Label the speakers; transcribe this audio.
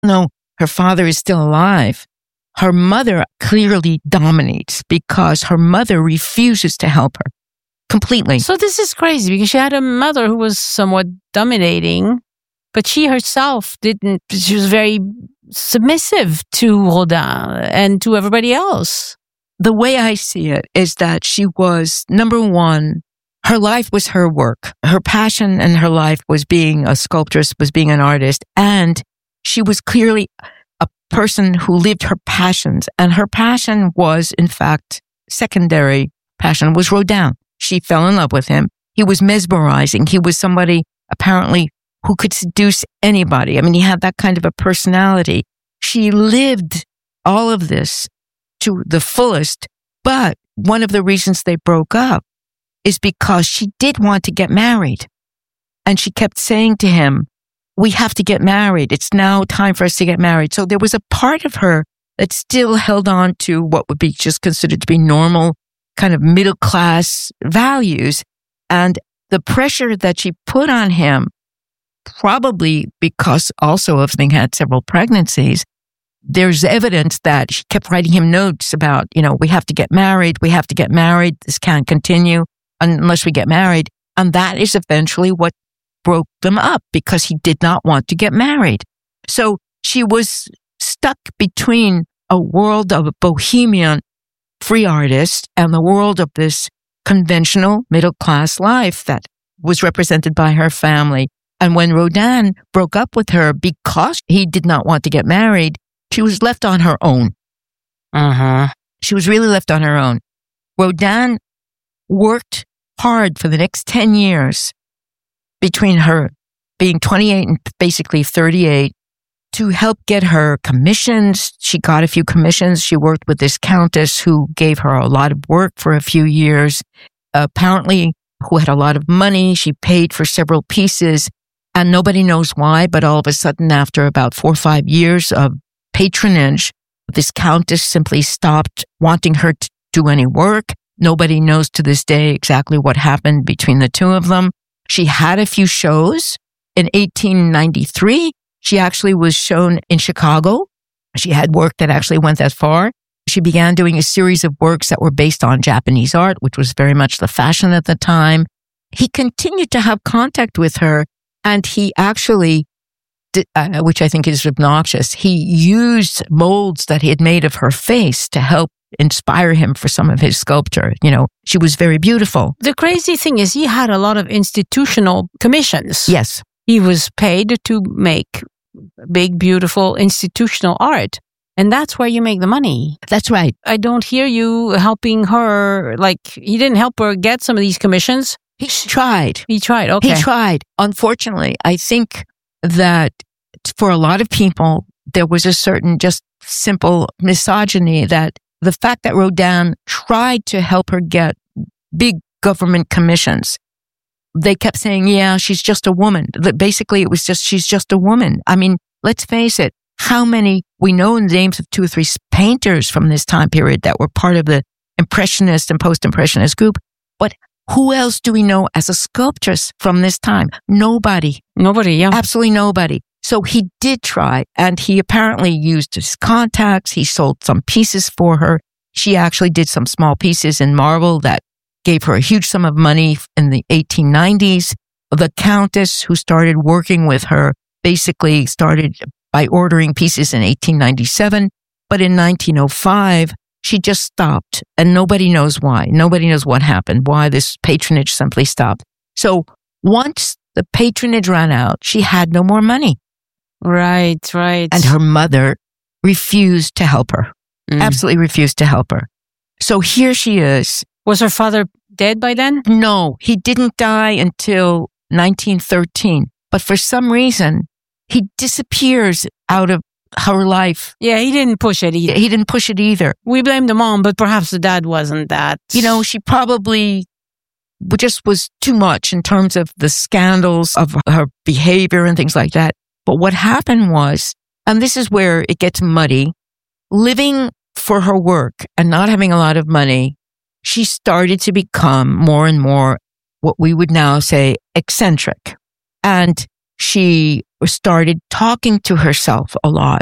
Speaker 1: though her father is still alive, her mother clearly dominates because her mother refuses to help her completely.
Speaker 2: So this is crazy because she had a mother who was somewhat dominating, but she herself didn't. She was very submissive to Rodin and to everybody else.
Speaker 1: The way I see it is that she was, number one, her life was her work. Her passion and her life was being a sculptress, was being an artist, and she was clearly a person who lived her passions. And her passion was, in fact, secondary passion was Rodin. She fell in love with him. He was mesmerizing. He was somebody apparently who could seduce anybody. I mean, he had that kind of a personality. She lived all of this to the fullest, but one of the reasons they broke up is because she did want to get married. And she kept saying to him, we have to get married. It's now time for us to get married. So there was a part of her that still held on to what would be just considered to be normal kind of middle class values. And the pressure that she put on him, probably because also of having had several pregnancies, there's evidence that she kept writing him notes about, we have to get married. We have to get married. This can't continue unless we get married. And that is eventually what broke them up because he did not want to get married. So she was stuck between a world of a bohemian free artist and the world of this conventional middle class life that was represented by her family. And when Rodin broke up with her because he did not want to get married, she was left on her own. She was really left on her own. Rodin worked hard for the next 10 years between her being 28 and basically 38 to help get her commissions. She got a few commissions. She worked with this countess who gave her a lot of work for a few years, apparently who had a lot of money. She paid for several pieces and nobody knows why, but all of a sudden after about 4 or 5 years of patronage, this countess simply stopped wanting her to do any work. Nobody knows to this day exactly what happened between the two of them. She had a few shows. In 1893, she actually was shown in Chicago. She had work that actually went that far. She began doing a series of works that were based on Japanese art, which was very much the fashion at the time. He continued to have contact with her, and he actually, which I think is obnoxious, he used molds that he had made of her face to help inspire him for some of his sculpture. She was very beautiful.
Speaker 2: The crazy thing is he had a lot of institutional commissions.
Speaker 1: Yes.
Speaker 2: He was paid to make big, beautiful institutional art. And that's where you make the money.
Speaker 1: That's right.
Speaker 2: I don't hear you helping her. Like, he didn't help her get some of these commissions.
Speaker 1: He tried.
Speaker 2: He tried. Okay.
Speaker 1: He tried. Unfortunately, I think that for a lot of people, there was a certain just simple misogyny that the fact that Rodin tried to help her get big government commissions, they kept saying, yeah, she's just a woman. Basically, it was just, she's just a woman. I mean, let's face it. How many, we know the names of 2 or 3 painters from this time period that were part of the Impressionist and Post-Impressionist group. But who else do we know as a sculptress from this time? Nobody.
Speaker 2: Nobody, yeah.
Speaker 1: Absolutely nobody. So he did try, and he apparently used his contacts. He sold some pieces for her. She actually did some small pieces in marble that gave her a huge sum of money in the 1890s. The countess who started working with her basically started by ordering pieces in 1897. But in 1905, she just stopped, and nobody knows why. Nobody knows what happened, why this patronage simply stopped. So once the patronage ran out, she had no more money.
Speaker 2: Right.
Speaker 1: And her mother refused to help her. Absolutely refused to help her. So here she is.
Speaker 2: Was her father dead by then?
Speaker 1: No, he didn't die until 1913. But for some reason, he disappears out of her life.
Speaker 2: Yeah, he didn't push it either.
Speaker 1: He didn't push it either.
Speaker 2: We blame the mom, but perhaps the dad wasn't that.
Speaker 1: She probably just was too much in terms of the scandals of her behavior and things like that. But what happened was, and this is where it gets muddy, living for her work and not having a lot of money, she started to become more and more what we would now say eccentric. And she started talking to herself a lot.